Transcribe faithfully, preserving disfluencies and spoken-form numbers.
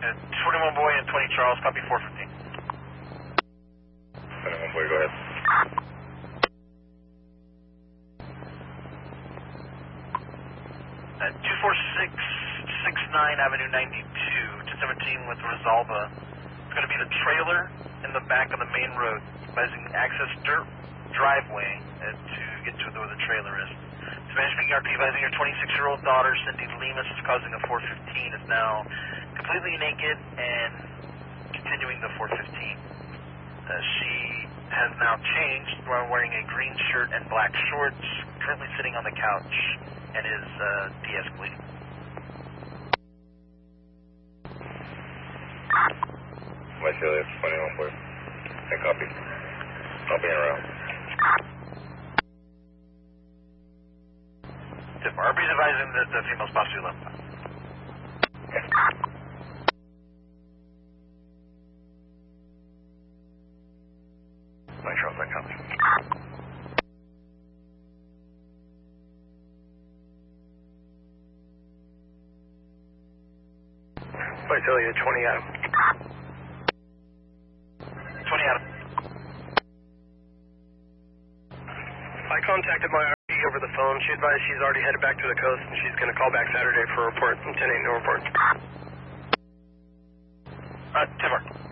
twenty-one boy and twenty Charles, copy four fifteen. twenty-one boy, go ahead. Uh, two four six six nine Avenue ninety-two, two seventeen with Rosalba. It's going to be the trailer in the back of the main road, advising access dirt driveway uh, to get to where the trailer is. Spanish speaking R P advising your twenty-six-year-old daughter, Cindy Lemus, is causing a four fifteen, is now completely naked and continuing the four fifteen. Uh, she has now changed while wearing a green shirt and black shorts, currently sitting on the couch, and is uh, de-escalating. West Elliott, twenty-one boy. And copy. Copy and around. Tip, R B's advising that the female's possibly left. Mike Charles, that copy. West Elliott, twenty Adam. twenty Adam. I contacted my R P over the phone. She advised she's already headed back to the coast and she's going to call back Saturday for a report. ten eight, no report. Uh, Timber.